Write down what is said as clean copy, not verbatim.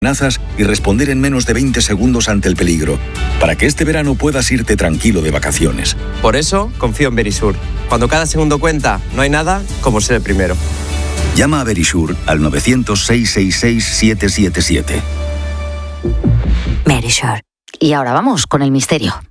amenazas y responder en menos de 20 segundos ante el peligro, para que este verano puedas irte tranquilo de vacaciones. Por eso confío en Verisur. Cuando cada segundo cuenta, no hay nada como ser el primero. Llama a Verisur al 900-666-777. Verisur. Y ahora vamos con el misterio.